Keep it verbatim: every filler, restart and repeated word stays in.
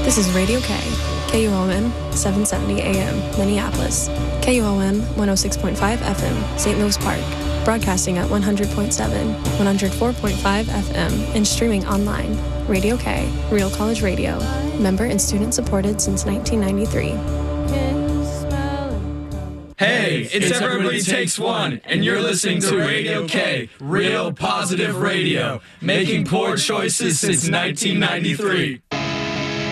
This is Radio K, K U O M seven seventy A M, Minneapolis, K U O M one oh six point five F M, Saint Louis Park, broadcasting at one hundred point seven, one oh four point five F M, and streaming online. Radio K, Real College Radio, member and student supported since nineteen ninety-three. Hey, it's, it's Everybody Takes One, and you're listening to Radio K, Real Positive Radio, making poor choices since nineteen ninety-three.